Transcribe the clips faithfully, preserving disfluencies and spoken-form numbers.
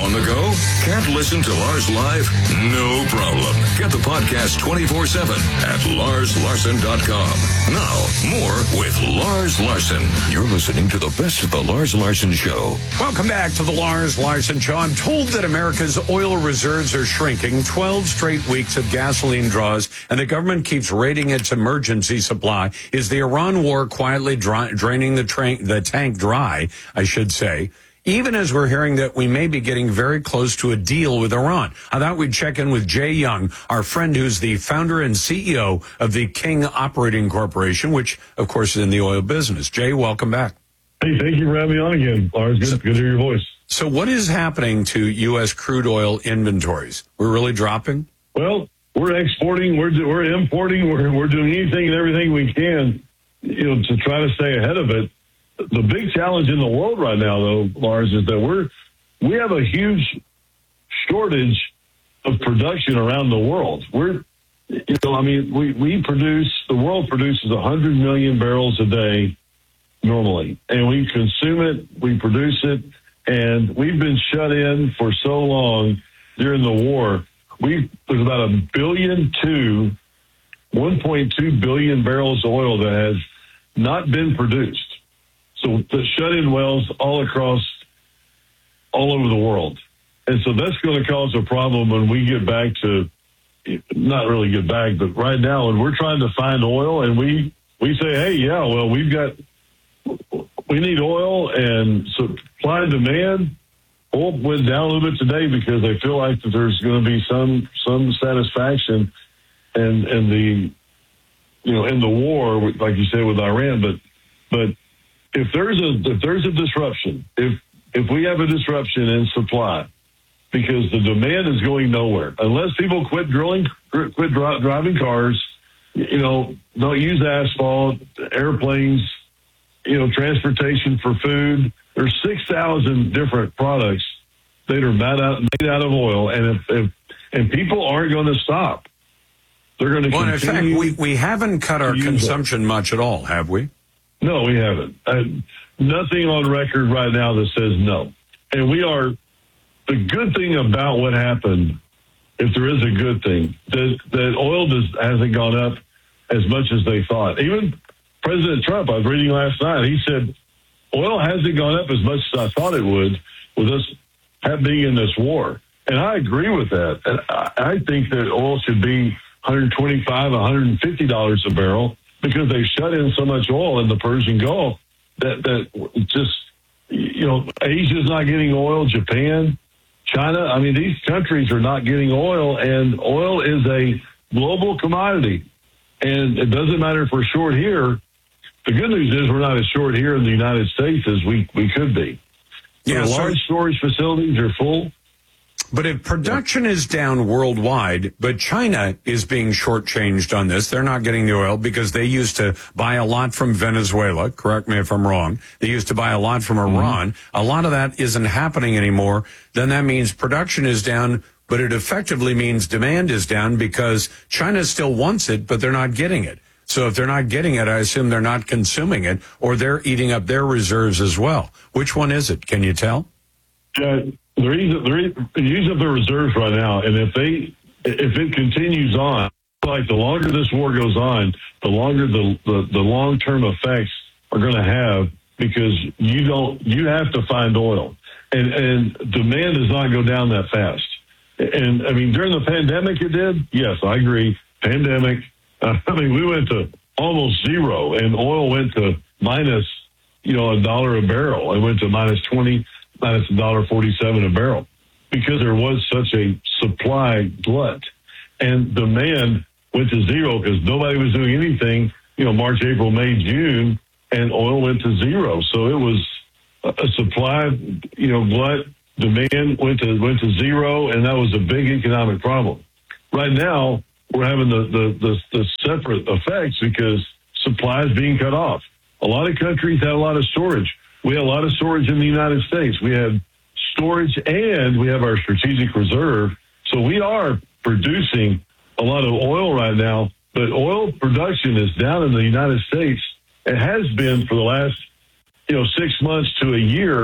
On the go? Can't listen to Lars live? No problem. Get the podcast twenty-four seven at lars larson dot com. Now, more with Lars Larson. You're listening to the best of the Lars Larson Show. Welcome back to the Lars Larson Show. I'm told that America's oil reserves are shrinking. twelve straight weeks of gasoline draws, and the government keeps raiding its emergency supply. Is the Iran war quietly dry, draining the, tra- the tank dry, I should say, even as we're hearing that we may be getting very close to a deal with Iran? I thought we'd check in with Jay Young, our friend who's the founder and C E O of the King Operating Corporation, which, of course, is in the oil business. Jay, welcome back. Hey, thank you for having me on again, Lars. Good, good to hear your voice. So what is happening to U S crude oil inventories? We're really dropping? Well, we're exporting, we're we're importing, we're we're doing anything and everything we can, you know, to try to stay ahead of it. The big challenge in the world right now, though, Lars, is that we're we have a huge shortage of production around the world. We're, you know, I mean, we we produce the world produces one hundred million barrels a day normally, and we consume it, we produce it, and we've been shut in for so long during the war. We there's about a billion two, one point two billion barrels of oil that has not been produced. So the shut-in wells all across, all over the world. And so that's going to cause a problem when we get back to, not really get back, but right now, when we're trying to find oil and we, we say, hey, yeah, well, we've got, we need oil, and supply and demand. Oil went down a little bit today because they feel like that there's going to be some, some satisfaction and, and the, you know, in the war, like you said, with Iran, but, but, If there's a if there's a disruption, if if we have a disruption in supply, because the demand is going nowhere, unless people quit drilling, quit dri- driving cars, you know, don't use asphalt, airplanes, you know, transportation for food. There's six thousand different products that are made out made out of oil, and if, if and people aren't going to stop, they're going to. Well, continue. in fact, we we haven't cut our consumption it. much at all, have we? No, we haven't. Uh, nothing on record right now that says no. And we are, the good thing about what happened, if there is a good thing, that, that oil does, hasn't gone up as much as they thought. Even President Trump, I was reading last night, he said, oil hasn't gone up as much as I thought it would with us being in this war. And I agree with that. And I, I think that oil should be one twenty-five dollars, one fifty dollars a barrel, because they shut in so much oil in the Persian Gulf that, that just, you know, Asia's not getting oil, Japan, China. I mean, these countries are not getting oil, and oil is a global commodity. And it doesn't matter if we're short here. The good news is we're not as short here in the United States as we, we could be. So yeah, large so- storage facilities are full. But if production is down worldwide, but China is being shortchanged on this, they're not getting the oil because they used to buy a lot from Venezuela. Correct me if I'm wrong. They used to buy a lot from Iran. Mm-hmm. A lot of that isn't happening anymore. Then that means production is down, but it effectively means demand is down because China still wants it, but they're not getting it. So if they're not getting it, I assume they're not consuming it, or they're eating up their reserves as well. Which one is it? Can you tell? Yeah. They're using, they're using up their reserves right now, and if they if it continues on, like the longer this war goes on, the longer the the, the long term effects are going to have, because you don't you have to find oil, and and demand does not go down that fast. And I mean, during the pandemic, it did. Yes, I agree. Pandemic. Uh, I mean, we went to almost zero, and oil went to minus, you know, a dollar a barrel. It went to minus twenty. Minus one dollar forty-seven a barrel, because there was such a supply glut, and demand went to zero because nobody was doing anything, you know, March, April, May, June, and oil went to zero. So it was a supply, you know, glut, demand went to went to zero, and that was a big economic problem. Right now, we're having the, the, the, the separate effects because supply is being cut off. A lot of countries have a lot of storage. We have a lot of storage in the United States. We have storage, and we have our strategic reserve. So we are producing a lot of oil right now, but oil production is down in the United States. It has been for the last, you know, six months to a year.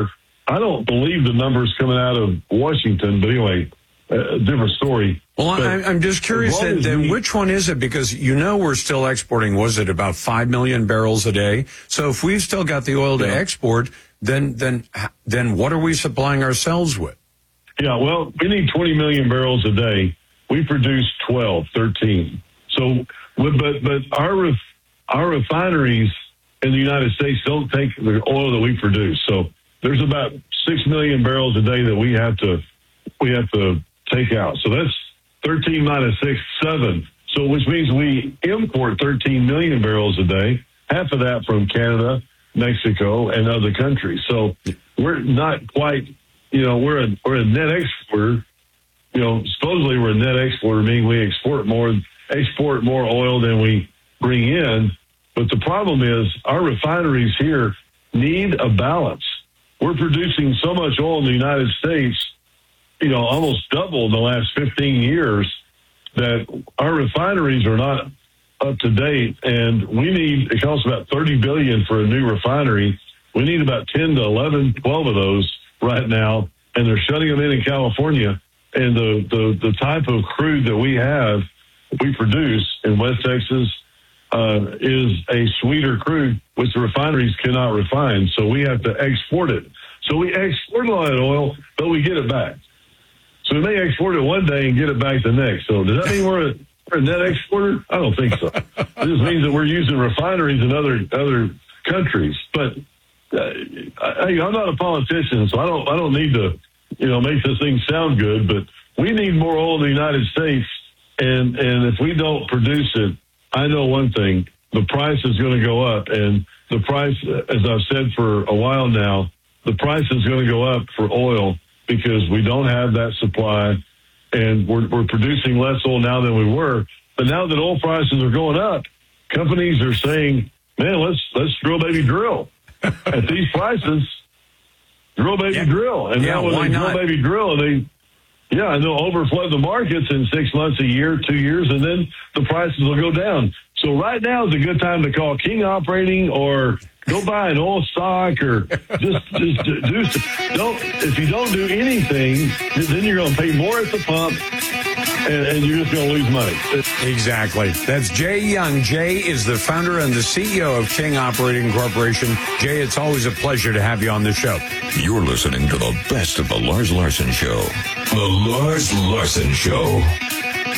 I don't believe the numbers coming out of Washington, but anyway, a uh, different story. Well, but I'm, I'm just curious then, then we, which one is it? Because you know we're still exporting, was it about five million barrels a day? So if we've still got the oil to yeah. export, then then then what are we supplying ourselves with? Yeah, well, we need twenty million barrels a day. We produce twelve, thirteen. So, but but our ref, our refineries in the United States don't take the oil that we produce. So there's about six million barrels a day that we have to we have to take out. So that's thirteen minus six, seven. So which means we import thirteen million barrels a day, half of that from Canada, Mexico, and other countries. So we're not quite, you know, we're a, we're a net exporter. You know, supposedly we're a net exporter, meaning we export more, export more oil than we bring in. But the problem is our refineries here need a balance. We're producing so much oil in the United States, you know, almost double in the last fifteen years, that our refineries are not up to date. And we need, it costs about thirty billion dollars for a new refinery. We need about ten to eleven, twelve of those right now. And they're shutting them in in California. And the, the, the type of crude that we have, we produce in West Texas, uh, is a sweeter crude, which the refineries cannot refine. So we have to export it. So we export a lot of oil, but we get it back. So we may export it one day and get it back the next. So does that mean we're a, we're a net exporter? I don't think so. It just means that we're using refineries in other other countries. But uh, I, I'm not a politician, so I don't I don't need to, you know, make this thing sound good. But we need more oil in the United States, and and if we don't produce it, I know one thing: the price is going to go up, and the price, as I've said for a while now, the price is going to go up for oil, because we don't have that supply, and we're, we're producing less oil now than we were. But now that oil prices are going up, companies are saying, man, let's let's drill, baby, drill. At these prices, drill, baby, yeah. drill. And yeah, now when why they not? drill, baby, drill, they, yeah, and they'll overflood the markets in six months, a year, two years, and then the prices will go down. So right now is a good time to call King Operating, or go buy an oil stock, or just just do don't. If you don't do anything, then you're going to pay more at the pump, and, and you're just going to lose money. Exactly. That's Jay Young. Jay is the founder and the C E O of King Operating Corporation. Jay, it's always a pleasure to have you on the show. You're listening to the best of the Lars Larson Show. The Lars Larson Show.